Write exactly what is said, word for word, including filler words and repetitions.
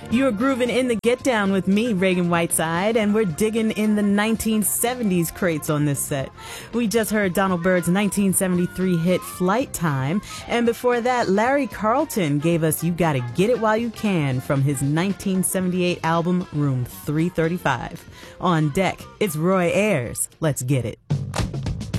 You're grooving in the Get Down with me, Reagan Whiteside, and we're digging in the nineteen seventies crates on this set. We just heard Donald Byrd's nineteen seventy-three hit Flight Time, and before that, Larry Carlton gave us You Gotta Get It While You Can from his nineteen seventy-eight album Room three thirty-five. On deck, it's Roy Ayers. Let's get it.